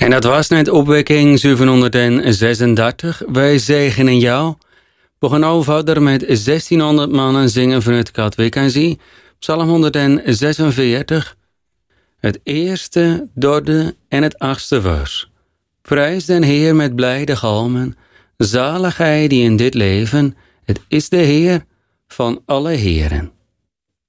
En dat was net opwekking 736. Wij zegenen jou. We gaan nou verder met 1600 mannen zingen vanuit Katwijk en Zie. Psalm 146. Het eerste, derde en het achtste vers. Prijs den Heer met blijde galmen. Zalig hij die in dit leven. Het is de Heer van alle heren.